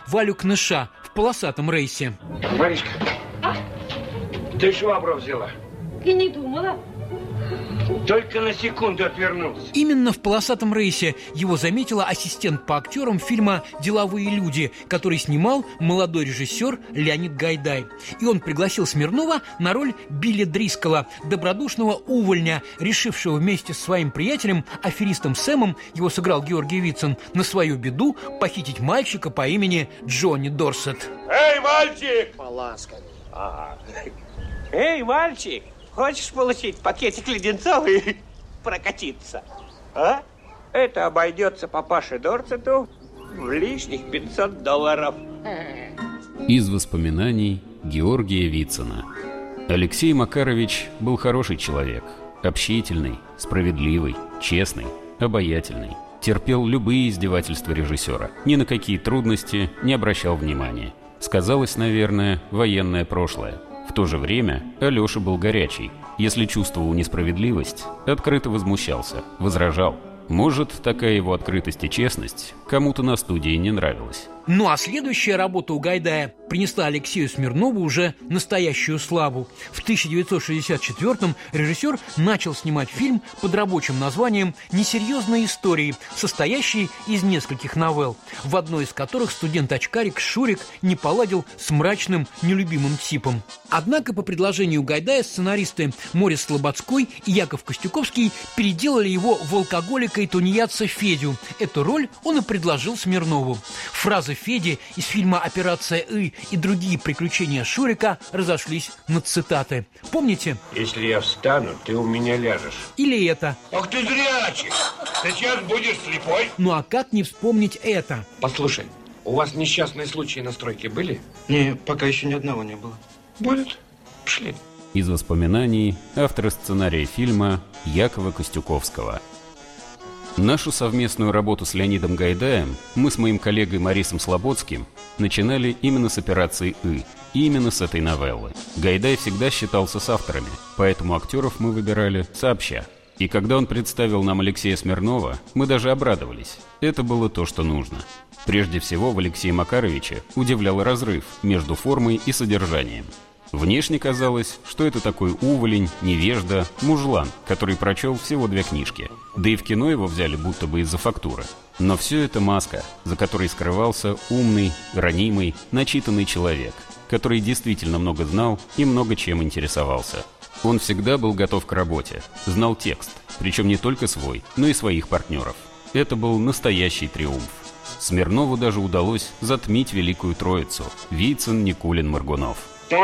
Валю Кныша в полосатом рейсе. Маришка, ты швабру взяла? И не думала. Только на секунду отвернулся. Именно в полосатом рейсе его заметила ассистент по актерам фильма «Деловые люди», который снимал молодой режиссер Леонид Гайдай. И он пригласил Смирнова на роль Билли Дрискола, добродушного увольня, решившего вместе с своим приятелем, аферистом Сэмом, его сыграл Георгий Вицин, на свою беду похитить мальчика по имени Джонни Дорсет. Эй, мальчик! Поласками. Ага. Эй, мальчик! Хочешь получить пакетик леденцов и прокатиться? А? Это обойдется папаше Дорсету в лишних $500. Из воспоминаний Георгия Вицина. Алексей Макарович был хороший человек, общительный, справедливый, честный, обаятельный. Терпел любые издевательства режиссера, ни на какие трудности не обращал внимания. Сказалось, наверное, военное прошлое. В то же время Алеша был горячий. Если чувствовал несправедливость, открыто возмущался, возражал. Может, такая его открытость и честность кому-то на студии не нравилась. Ну а следующая работа у Гайдая принесла Алексею Смирнову уже настоящую славу. В 1964-м режиссер начал снимать фильм под рабочим названием «Несерьезные истории», состоящий из нескольких новелл, в одной из которых студент-очкарик Шурик не поладил с мрачным, нелюбимым типом. Однако по предложению Гайдая сценаристы Морис Слободской и Яков Костюковский переделали его в алкоголика и тунеядца Федю. Эту роль он и предложил Смирнову. Фразы Феди из фильма «Операция И» и другие приключения Шурика разошлись на цитаты. Помните? Если я встану, ты у меня ляжешь. Или это. Ах ты зрячий! Сейчас будешь слепой. Ну а как не вспомнить это? Послушай, у вас несчастные случаи на стройке были? Не, пока еще ни одного не было. Будут. Пошли. Из воспоминаний автора сценария фильма Якова Костюковского. Нашу совместную работу с Леонидом Гайдаем мы с моим коллегой Морисом Слободским начинали именно с «Операции И», и именно с этой новеллы. Гайдай всегда считался с авторами, поэтому актеров мы выбирали сообща. И когда он представил нам Алексея Смирнова, мы даже обрадовались. Это было то, что нужно. Прежде всего, в Алексее Макаровиче удивлял разрыв между формой и содержанием. Внешне казалось, что это такой уволень, невежда, мужлан, который прочел всего 2 книжки. Да и в кино его взяли будто бы из-за фактуры. Но все это маска, за которой скрывался умный, ранимый, начитанный человек, который действительно много знал и много чем интересовался. Он всегда был готов к работе, знал текст, причем не только свой, но и своих партнеров. Это был настоящий триумф. Смирнову даже удалось затмить Великую Троицу – Вицин, Никулин, Моргунов.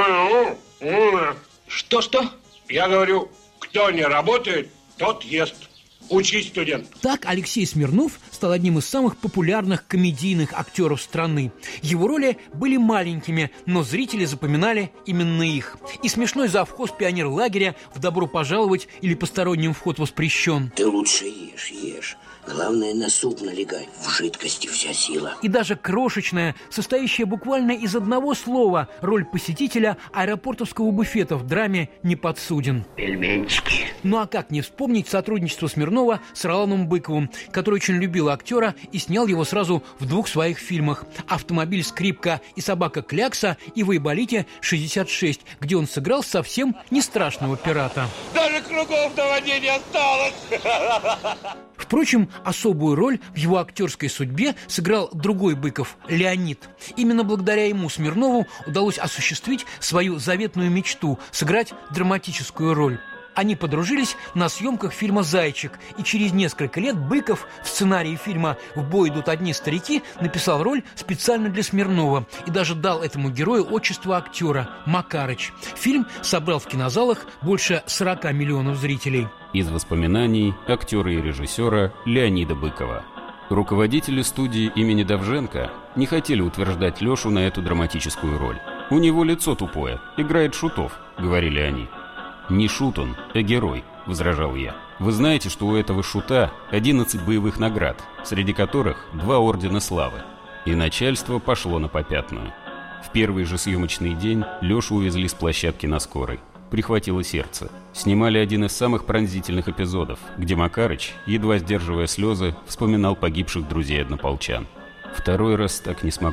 Что? Я говорю, кто не работает, тот ест. Учись, студент. Так Алексей Смирнов стал одним из самых популярных комедийных актеров страны. Его роли были маленькими, но зрители запоминали именно их. И смешной завхоз пионерлагеря в «Добро пожаловать» или «Посторонним вход воспрещен». Ты лучше ешь. Главное, на суп налегай. В жидкости вся сила. И даже крошечная, состоящая буквально из одного слова, роль посетителя аэропортовского буфета в драме «Не подсуден». Пельменчики. Ну а как не вспомнить сотрудничество Смирнова с Роланом Быковым, который очень любил актера и снял его сразу в 2 своих фильмах: «Автомобиль Скрипка» и «Собака Клякса» и в «Айболите 66», где он сыграл совсем не страшного пирата. Даже кругов на воде не осталось. Впрочем, особую роль в его актерской судьбе сыграл другой Быков – Леонид. Именно благодаря ему Смирнову удалось осуществить свою заветную мечту – сыграть драматическую роль. Они подружились на съемках фильма «Зайчик», и через несколько лет Быков в сценарии фильма «В бой идут одни старики» написал роль специально для Смирнова и даже дал этому герою отчество актера – Макарыч. Фильм собрал в кинозалах больше 40 миллионов зрителей. Из воспоминаний актера и режиссера Леонида Быкова. Руководители студии имени Довженко не хотели утверждать Лешу на эту драматическую роль. «У него лицо тупое, играет шутов», — говорили они. «Не шут он, а герой», — возражал я. «Вы знаете, что у этого шута 11 боевых наград, среди которых 2 ордена славы». И начальство пошло на попятную. В первый же съемочный день Лешу увезли с площадки на скорой. Прихватило сердце. Снимали один из самых пронзительных эпизодов, где Макарыч, едва сдерживая слезы, вспоминал погибших друзей-однополчан. «Второй раз так не смогу.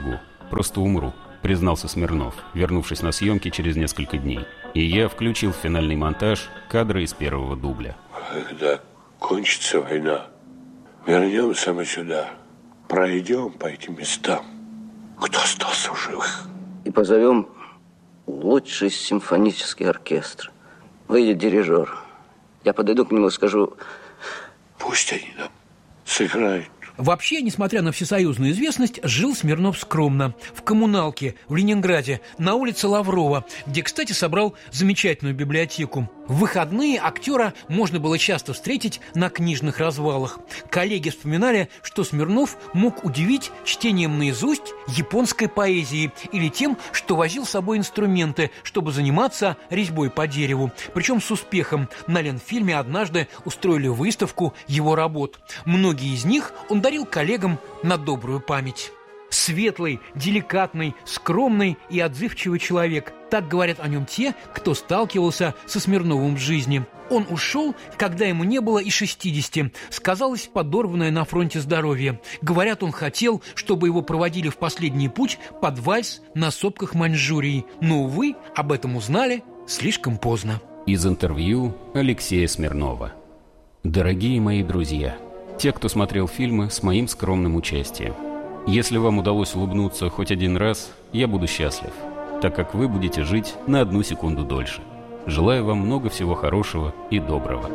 просто умру», — признался Смирнов, вернувшись на съемки через несколько дней. И я включил в финальный монтаж кадры из первого дубля. Когда кончится война, вернемся мы сюда, пройдем по этим местам. Кто остался в живых? И позовем лучший симфонический оркестр. Выйдет дирижер. Я подойду к нему и скажу: пусть они нам сыграют. Вообще, несмотря на всесоюзную известность, жил Смирнов скромно. В коммуналке в Ленинграде, на улице Лаврова, где, кстати, собрал замечательную библиотеку. В выходные актера можно было часто встретить на книжных развалах. Коллеги вспоминали, что Смирнов мог удивить чтением наизусть японской поэзии или тем, что возил с собой инструменты, чтобы заниматься резьбой по дереву. Причем с успехом. На Ленфильме однажды устроили выставку его работ. Многие из них он дарил коллегам на добрую память. Светлый, деликатный, скромный и отзывчивый человек. Так говорят о нем те, кто сталкивался со Смирновым в жизни. Он ушел, когда ему не было и 60. Сказалось подорванное на фронте здоровье. Говорят, он хотел, чтобы его проводили в последний путь под вальс на сопках Маньчжурии. Но, увы, об этом узнали слишком поздно. Из интервью Алексея Смирнова. Дорогие мои друзья, те, кто смотрел фильмы с моим скромным участием, если вам удалось улыбнуться хоть один раз, я буду счастлив, так как вы будете жить на 1 секунду дольше. Желаю вам много всего хорошего и доброго.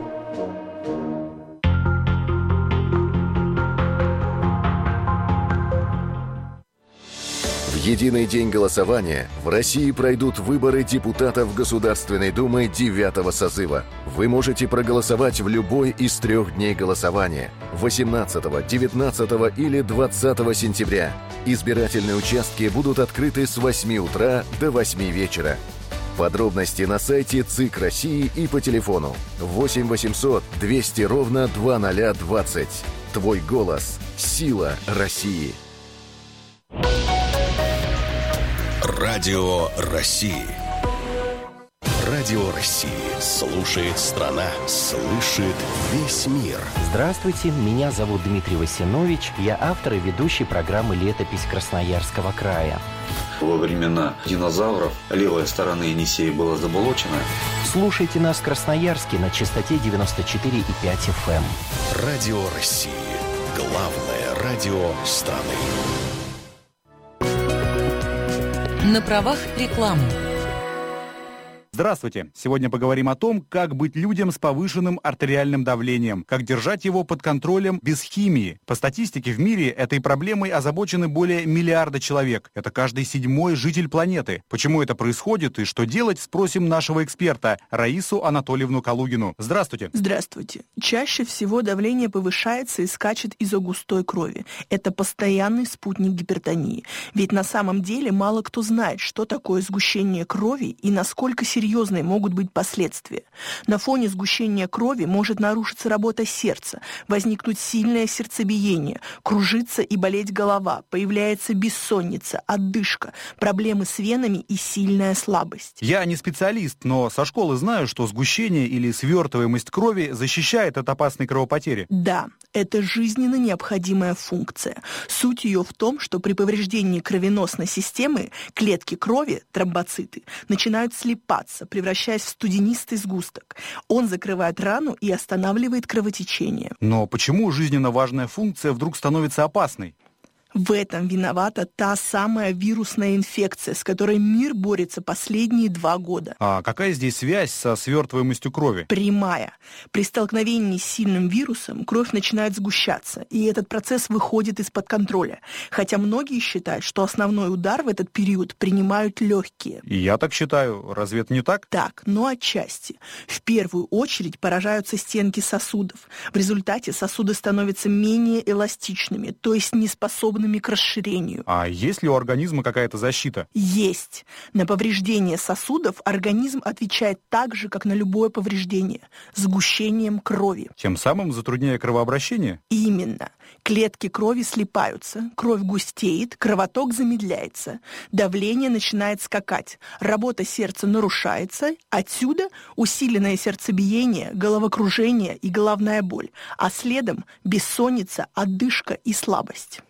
В единый день голосования в России пройдут выборы депутатов Государственной Думы 9-го созыва. Вы можете проголосовать в любой из 3 дней голосования – 18, 19 или 20 сентября. Избирательные участки будут открыты с 8 утра до 8 вечера. Подробности на сайте ЦИК России и по телефону 8 800 200 ровно 2020. Твой голос – сила России. Радио России. Радио России. Слушает страна, слышит весь мир. Здравствуйте, меня зовут Дмитрий Васинович. Я автор и ведущий программы «Летопись Красноярского края». Во времена динозавров левая сторона Енисея была заболочена. Слушайте нас в Красноярске на частоте 94,5 FM. Радио России. Главное радио страны. На правах рекламы. Здравствуйте! Сегодня поговорим о том, как быть людям с повышенным артериальным давлением, как держать его под контролем без химии. По статистике в мире этой проблемой озабочены более 1 миллиарда человек. Это каждый 7-й житель планеты. Почему это происходит и что делать, спросим нашего эксперта Раису Анатольевну Калугину. Здравствуйте! Здравствуйте! Чаще всего давление повышается и скачет из-за густой крови. Это постоянный спутник гипертонии. Ведь на самом деле мало кто знает, что такое сгущение крови и насколько серьезные могут быть последствия. На фоне сгущения крови может нарушиться работа сердца, возникнуть сильное сердцебиение, кружиться и болеть голова, появляется бессонница, одышка, проблемы с венами и сильная слабость. Я не специалист, но со школы знаю, что сгущение или свертываемость крови защищает от опасной кровопотери. Да, это жизненно необходимая функция. Суть ее в том, что при повреждении кровеносной системы клетки крови, тромбоциты, начинают слипаться, превращаясь в студенистый сгусток. Он закрывает рану и останавливает кровотечение. Но почему жизненно важная функция вдруг становится опасной? В этом виновата та самая вирусная инфекция, с которой мир борется последние 2 года. А какая здесь связь со свертываемостью крови? Прямая. При столкновении с сильным вирусом кровь начинает сгущаться, и этот процесс выходит из-под контроля. Хотя многие считают, что основной удар в этот период принимают легкие. И я так считаю. Разве это не так? Так, но отчасти. В первую очередь поражаются стенки сосудов. В результате сосуды становятся менее эластичными, то есть неспособными к расширению. А есть ли у организма какая-то защита? Есть. На повреждение сосудов организм отвечает так же, как на любое повреждение – сгущением крови. Тем самым затрудняя кровообращение? Именно. Клетки крови слипаются, кровь густеет, кровоток замедляется, давление начинает скакать, работа сердца нарушается, отсюда усиленное сердцебиение, головокружение и головная боль, а следом бессонница, одышка и слабость. Похоже,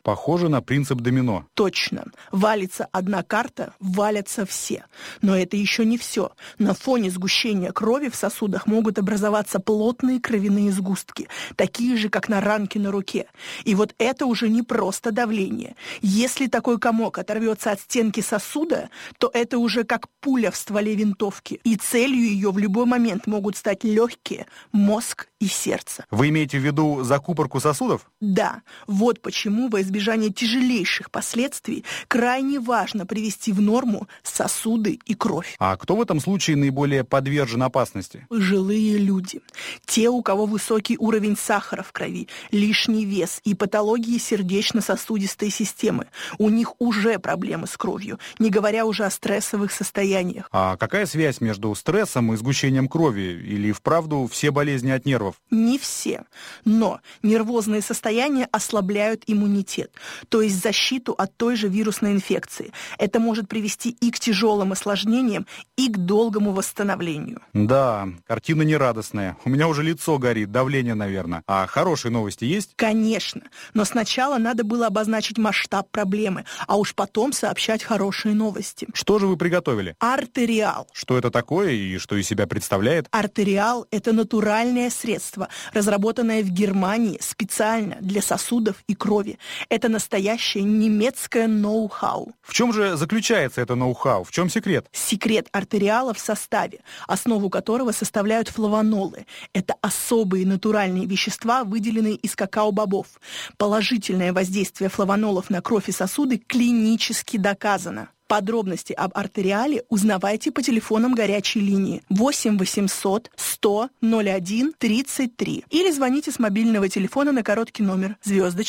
похоже на принцип домино. Точно. Валится одна карта, валятся все. Но это еще не все. На фоне сгущения крови в сосудах могут образоваться плотные кровяные сгустки, такие же, как на ранке на руке. И вот это уже не просто давление. Если такой комок оторвется от стенки сосуда, то это уже как пуля в стволе винтовки. И целью ее в любой момент могут стать легкие, мозг и сердце. Вы имеете в виду закупорку сосудов? Да. Вот почему во избежание тяжелейших последствий крайне важно привести в норму сосуды и кровь. А кто в этом случае наиболее подвержен опасности? Пожилые люди. Те, у кого высокий уровень сахара в крови, лишний вес и патологии сердечно-сосудистой системы. У них уже проблемы с кровью, не говоря уже о стрессовых состояниях. А какая связь между стрессом и сгущением крови? Или вправду все болезни от нервов? Не все. Но нервозные состояния ослабляют иммунитет, то есть защиту от той же вирусной инфекции. Это может привести и к тяжелым осложнениям, и к долгому восстановлению. Да, картина нерадостная. У меня уже лицо горит, давление, наверное. А хорошие новости есть? Конечно. Но сначала надо было обозначить масштаб проблемы, а уж потом сообщать хорошие новости. Что же вы приготовили? Артериал. Что это такое и что из себя представляет? Артериал – это натуральное средство, разработанное в Германии специально для сосудов и крови. Это настоящее немецкое ноу-хау. В чем же заключается это ноу-хау? В чем секрет? Секрет артериала в составе, основу которого составляют флавонолы. Это особые натуральные вещества, выделенные из какао-бобов. Положительное воздействие флавонолов на кровь и сосуды клинически доказано. Подробности об артериале узнавайте по телефонам горячей линии 8 800 100 01 33 или звоните с мобильного телефона на короткий номер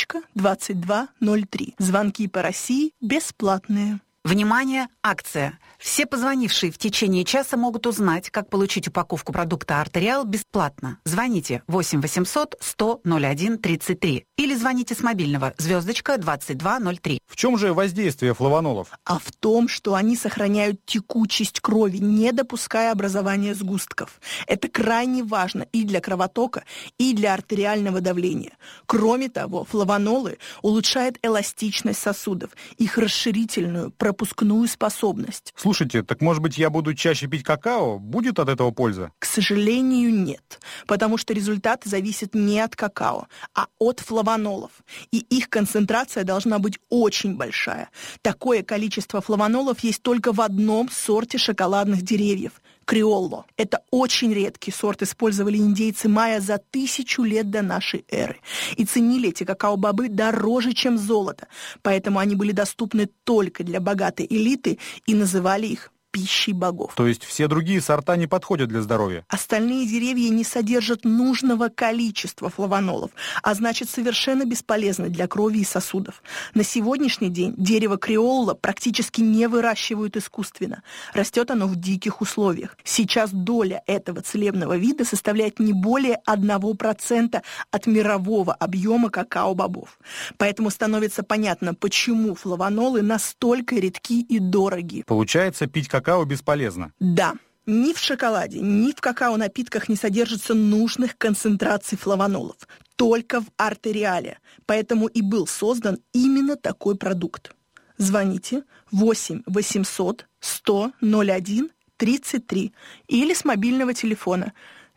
*2203. Звонки по России бесплатные. Внимание, акция! Все позвонившие в течение часа могут узнать, как получить упаковку продукта «Артериал» бесплатно. Звоните 8 800 100 01 33 или звоните с мобильного *2203. В чем же воздействие флавонолов? А в том, что они сохраняют текучесть крови, не допуская образования сгустков. Это крайне важно и для кровотока, и для артериального давления. Кроме того, флавонолы улучшают эластичность сосудов, их расширительную, пропускную способность. Слушайте, так может быть я буду чаще пить какао? Будет от этого польза? К сожалению, нет. Потому что результат зависит не от какао, а от флавонолов. И их концентрация должна быть очень большая. Такое количество флавонолов есть только в одном сорте шоколадных деревьев – криолло. Это очень редкий сорт, использовали индейцы майя за 1000 лет до нашей эры. И ценили эти какао-бобы дороже, чем золото. Поэтому они были доступны только для богатой элиты и называли их пищей богов. То есть все другие сорта не подходят для здоровья? Остальные деревья не содержат нужного количества флавонолов, а значит совершенно бесполезны для крови и сосудов. На сегодняшний день дерево криолло практически не выращивают искусственно. Растет оно в диких условиях. Сейчас доля этого целебного вида составляет не более 1% от мирового объема какао-бобов. Поэтому становится понятно, почему флавонолы настолько редки и дороги. Получается, пить какао бесполезно? Да. Ни в шоколаде, ни в какао-напитках не содержится нужных концентраций флавонолов. Только в артериале. Поэтому и был создан именно такой продукт. Звоните 8 800 100 01 33 или с мобильного телефона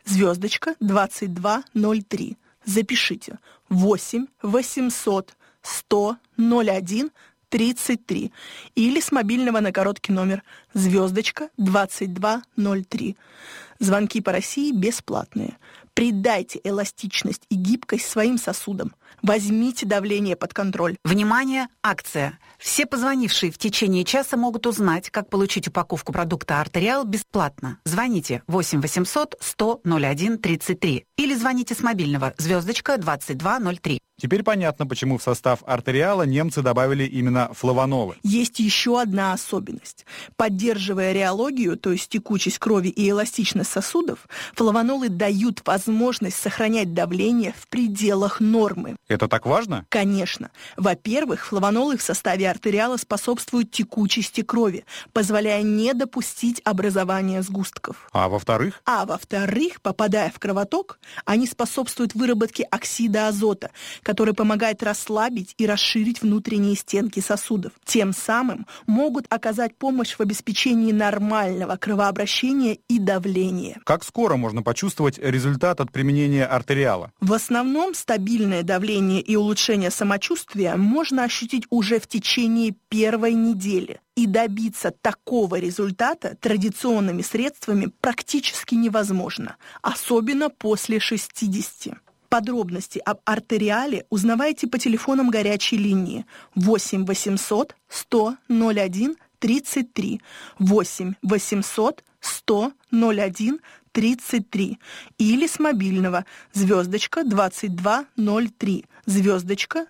*2203. Запишите 8 800 100 01 33 или с мобильного на короткий номер *2203. Звонки по России бесплатные. Придайте эластичность и гибкость своим сосудам. Возьмите давление под контроль. Внимание, акция! Все позвонившие в течение часа могут узнать, как получить упаковку продукта «Артериал» бесплатно. Звоните 8 800 100 01 33 или звоните с мобильного *2203. Теперь понятно, почему в состав артериала немцы добавили именно флавонолы. Есть еще одна особенность. Поддерживая реологию, то есть текучесть крови и эластичность сосудов, флавонолы дают возможность сохранять давление в пределах нормы. Это так важно? Конечно. Во-первых, флавонолы в составе артериала способствуют текучести крови, позволяя не допустить образования сгустков. А во-вторых? Попадая в кровоток, они способствуют выработке оксида азота, который помогает расслабить и расширить внутренние стенки сосудов. Тем самым могут оказать помощь в обеспечении нормального кровообращения и давления. Как скоро можно почувствовать результат от применения артериала? В основном стабильное давление и улучшение самочувствия можно ощутить уже в течение первой недели. И добиться такого результата традиционными средствами практически невозможно, особенно после 60. Подробности об артериале узнавайте по телефонам горячей линии 8 800 100 01 33, 8 800 100 01 33 или с мобильного звездочка 2203, звездочка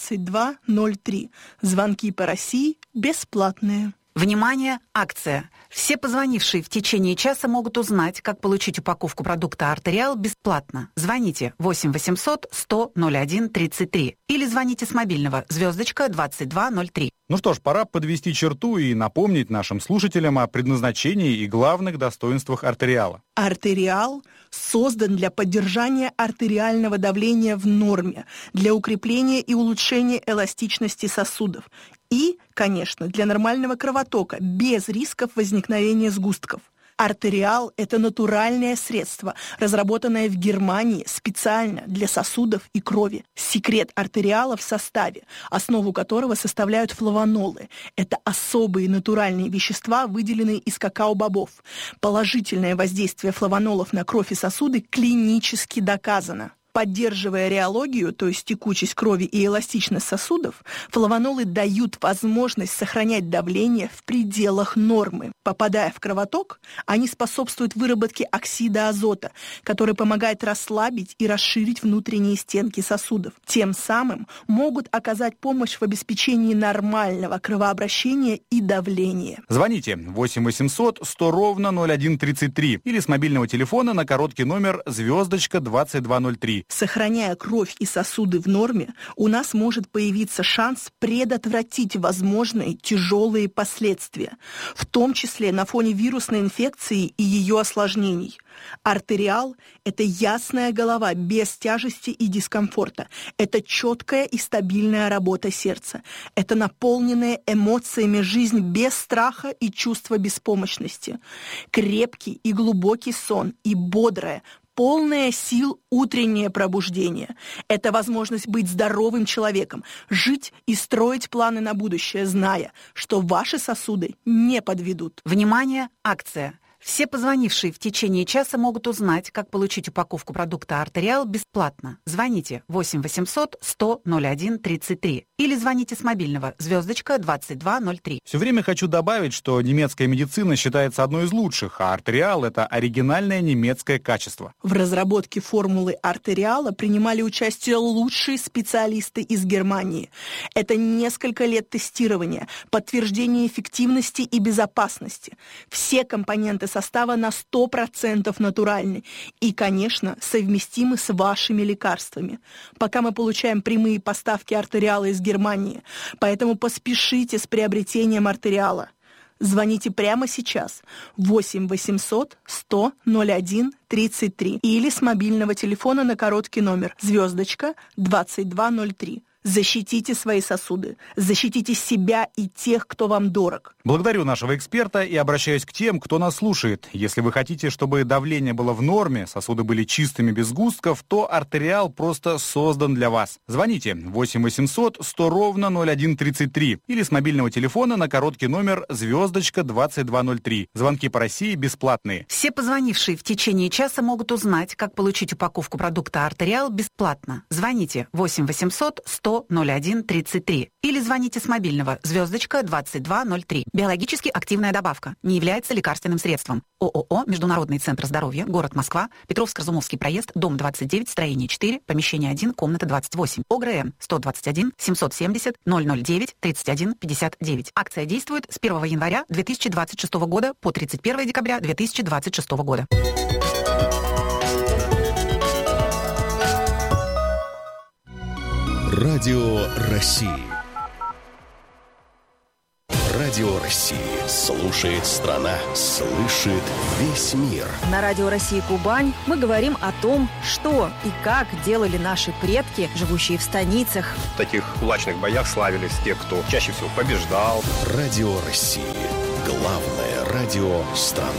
2203. Звонки по России бесплатные. Внимание! Акция! Все позвонившие в течение часа могут узнать, как получить упаковку продукта «Артериал» бесплатно. Звоните 8 800 100 01 33 или звоните с мобильного звездочка 2203. Ну что ж, пора подвести черту и напомнить нашим слушателям о предназначении и главных достоинствах артериала. Артериал создан для поддержания артериального давления в норме, для укрепления и улучшения эластичности сосудов и, конечно, для нормального кровотока без рисков возникновения сгустков. Артериал – это натуральное средство, разработанное в Германии специально для сосудов и крови. Секрет артериала в составе, основу которого составляют флавонолы. Это особые натуральные вещества, выделенные из какао-бобов. Положительное воздействие флавонолов на кровь и сосуды клинически доказано. Поддерживая реологию, то есть текучесть крови и эластичность сосудов, флавонолы дают возможность сохранять давление в пределах нормы. Попадая в кровоток, они способствуют выработке оксида азота, который помогает расслабить и расширить внутренние стенки сосудов. Тем самым могут оказать помощь в обеспечении нормального кровообращения и давления. Звоните 8 800 100 ровно 01 33 или с мобильного телефона на короткий номер звездочка 2203. Сохраняя кровь и сосуды в норме, у нас может появиться шанс предотвратить возможные тяжелые последствия, в том числе на фоне вирусной инфекции и ее осложнений. Артериал – это ясная голова без тяжести и дискомфорта. Это четкая и стабильная работа сердца. Это наполненная эмоциями жизнь без страха и чувства беспомощности. Крепкий и глубокий сон и бодрая, полное сил утреннее пробуждение. Это возможность быть здоровым человеком, жить и строить планы на будущее, зная, что ваши сосуды не подведут. Внимание! Акция! Все позвонившие в течение часа могут узнать, как получить упаковку продукта «Артериал» бесплатно. Звоните 8 800 100 01 33 или звоните с мобильного звездочка 2203. Все время хочу добавить, что немецкая медицина считается одной из лучших, а артериал – это оригинальное немецкое качество. В разработке формулы артериала принимали участие лучшие специалисты из Германии. Это несколько лет тестирования, подтверждение эффективности и безопасности. Все компоненты состава на 100% натуральны и, конечно, совместимы с вашими лекарствами. Пока мы получаем прямые поставки артериала из Германии, поэтому поспешите с приобретением артериала. Звоните прямо сейчас 8 800 100 01 33 или с мобильного телефона на короткий номер звездочка 2203. Защитите свои сосуды, защитите себя и тех, кто вам дорог. Благодарю нашего эксперта и обращаюсь к тем, кто нас слушает. Если вы хотите, чтобы давление было в норме, сосуды были чистыми без сгустков, то артериал просто создан для вас. Звоните 8 800 100 ровно 01 33 или с мобильного телефона на короткий номер звездочка 2203. Звонки по России бесплатные. Все позвонившие в течение часа могут узнать, как получить упаковку продукта «Артериал» бесплатно. Звоните 8 800 100 01 33 или звоните с мобильного звездочка 2203. Биологически активная добавка не является лекарственным средством. ООО «Международный центр здоровья», город Москва, Петровско-Разумовский проезд, дом 29, строение 4, помещение 1, комната 28. ОГРН 121 770 009 31 59. Акция действует с 1 января 2026 года по 31 декабря 2026 года. Радио России. Радио России. Слушает страна. Слышит весь мир. На Радио России Кубань мы говорим о том, что и как делали наши предки, живущие в станицах. В таких кулачных боях славились те, кто чаще всего побеждал. Радио России. Главное радио страны.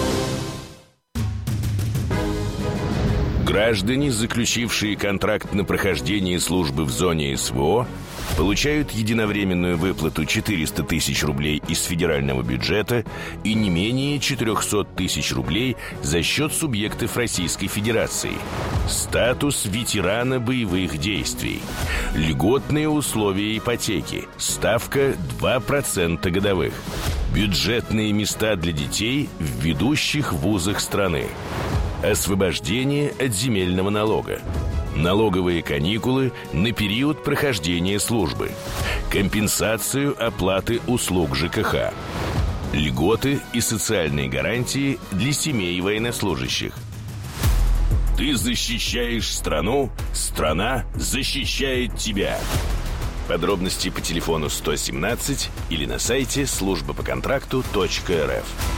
Граждане, заключившие контракт на прохождение службы в зоне СВО, получают единовременную выплату 400 тысяч рублей из федерального бюджета и не менее 400 тысяч рублей за счет субъектов Российской Федерации. Статус ветерана боевых действий. Льготные условия ипотеки. Ставка 2% годовых. Бюджетные места для детей в ведущих вузах страны. Освобождение от земельного налога. Налоговые каникулы на период прохождения службы. Компенсацию оплаты услуг ЖКХ. Льготы и социальные гарантии для семей военнослужащих. Ты защищаешь страну, страна защищает тебя. Подробности по телефону 117 или на сайте службапоконтракту.рф.